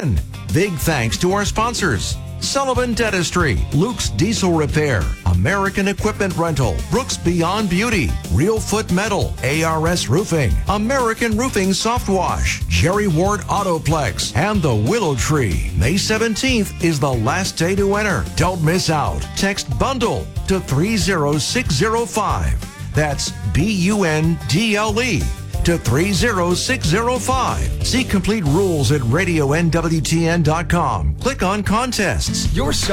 win. Big thanks to our sponsors: Sullivan Dentistry, Luke's Diesel Repair, American Equipment Rental, Brooks Beyond Beauty, Real Foot Metal, ARS Roofing, American Roofing Soft Wash, Jerry Ward Autoplex, and the Willow Tree. May 17th is the last day to enter. Don't miss out. Text BUNDLE to 30605. That's BUNDLE to 30605. See complete rules at radionwtn.com. Click on contests. Your